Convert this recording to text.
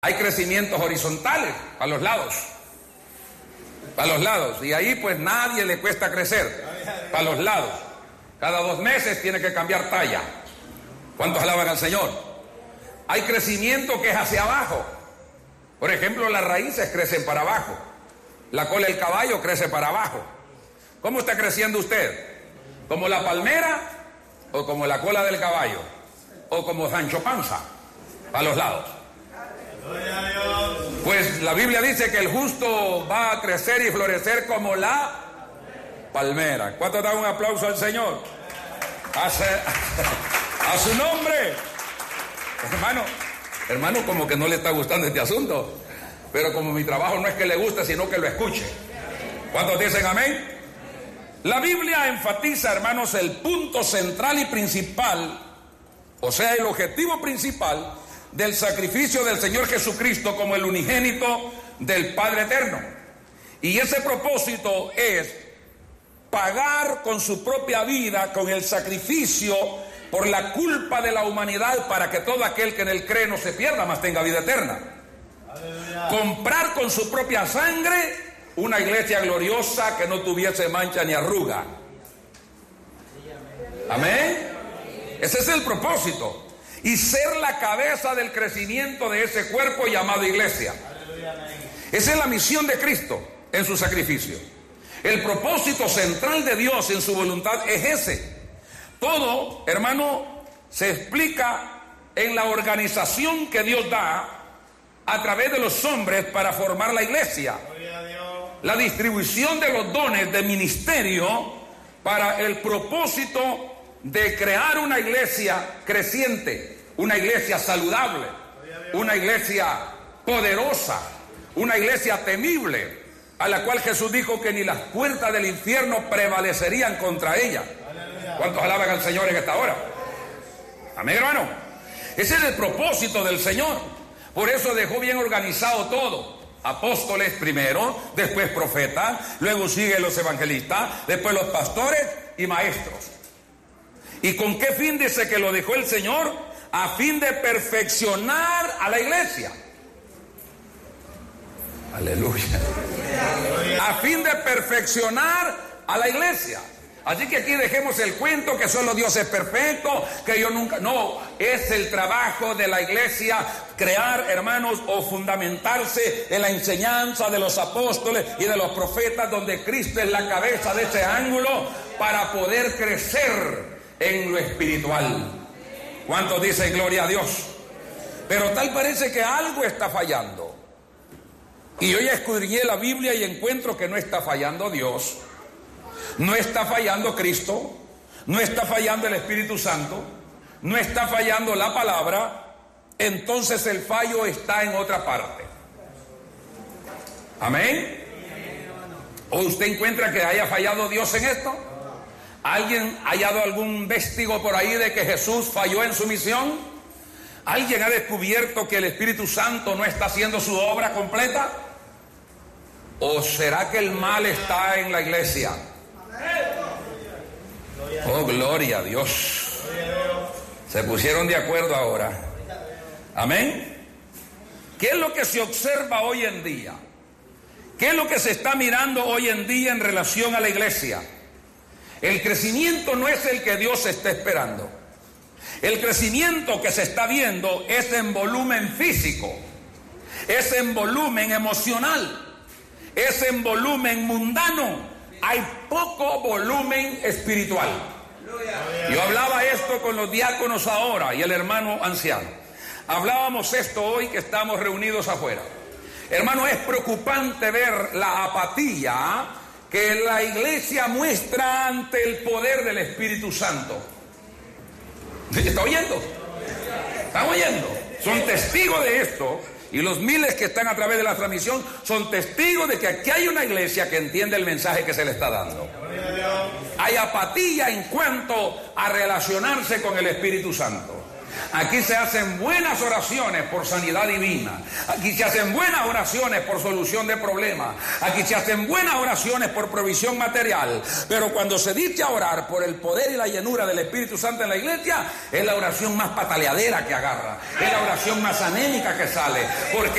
Hay crecimientos horizontales a los lados. Para los lados. Y ahí pues nadie le cuesta crecer. Para los lados. Cada 2 meses tiene que cambiar talla. ¿Cuántos alaban al Señor? Hay crecimiento que es hacia abajo. Por ejemplo, las raíces crecen para abajo. La cola del caballo crece para abajo. ¿Cómo está creciendo usted? ¿Como la palmera o como la cola del caballo? ¿O como Sancho Panza? Para los lados. Pues la Biblia dice que el justo va a crecer y florecer como la palmera. ¿Cuánto da un aplauso al Señor? A su nombre. Hermano, como que no le está gustando este asunto. Pero como mi trabajo no es que le guste, sino que lo escuche. ¿Cuántos dicen amén? La Biblia enfatiza, hermanos, el punto central y principal, o sea, el objetivo principal del sacrificio del Señor Jesucristo como el unigénito del Padre Eterno. Y ese propósito es pagar con su propia vida, con el sacrificio por la culpa de la humanidad, para que todo aquel que en él cree no se pierda, mas tenga vida eterna. Aleluya. Comprar con su propia sangre una iglesia gloriosa que no tuviese mancha ni arruga. Amén. Ese es el propósito. Y ser la cabeza del crecimiento de ese cuerpo llamado iglesia. Esa es la misión de Cristo en su sacrificio. El propósito central de Dios en su voluntad es ese. Todo, hermano, se explica en la organización que Dios da a través de los hombres para formar la iglesia. La distribución de los dones de ministerio para el propósito de crear una iglesia creciente, una iglesia saludable, una iglesia poderosa, una iglesia temible, a la cual Jesús dijo que ni las puertas del infierno prevalecerían contra ella. ¿Cuántos alaban al Señor en esta hora? Amén, hermano. Ese es el propósito del Señor. Por eso dejó bien organizado todo. Apóstoles primero, después profetas, luego siguen los evangelistas, después los pastores y maestros. ¿Y con qué fin dice que lo dejó el Señor? A fin de perfeccionar a la iglesia. Aleluya. A fin de perfeccionar a la iglesia. Así que aquí dejemos el cuento que solo Dios es perfecto, que yo nunca... No, es el trabajo de la iglesia crear, hermanos, o fundamentarse en la enseñanza de los apóstoles y de los profetas, donde Cristo es la cabeza de ese ángulo, para poder crecer en lo espiritual. ¿Cuántos dicen gloria a Dios? Pero tal parece que algo está fallando. Y yo ya escudriñé la Biblia y encuentro que no está fallando Dios. No está fallando Cristo, no está fallando el Espíritu Santo, no está fallando la palabra. Entonces el fallo está en otra parte. Amén. ¿O usted encuentra que haya fallado Dios en esto? ¿Alguien ha hallado algún vestigo por ahí de que Jesús falló en su misión? ¿Alguien ha descubierto que el Espíritu Santo no está haciendo su obra completa? ¿O será que el mal está en la iglesia? Oh, gloria a Dios. Se pusieron de acuerdo ahora. Amén. ¿Qué es lo que se observa hoy en día? ¿Qué es lo que se está mirando hoy en día en relación a la iglesia? El crecimiento no es el que Dios está esperando. El crecimiento que se está viendo es en volumen físico, es en volumen emocional, es en volumen mundano. Hay poco volumen espiritual. Yo hablaba esto con los diáconos ahora y el hermano anciano. Hablábamos esto hoy que estamos reunidos afuera. Hermano, es preocupante ver la apatía que la iglesia muestra ante el poder del Espíritu Santo. ¿Está oyendo? ¿Están oyendo? Son testigos de esto. Y los miles que están a través de la transmisión son testigos de que aquí hay una iglesia que entiende el mensaje que se le está dando. Hay apatía en cuanto a relacionarse con el Espíritu Santo. Aquí se hacen buenas oraciones por sanidad divina. Aquí se hacen buenas oraciones por solución de problemas. Aquí se hacen buenas oraciones por provisión material. Pero cuando se dice a orar por el poder y la llenura del Espíritu Santo en la iglesia, es la oración más pataleadera que agarra. Es la oración más anémica que sale. Porque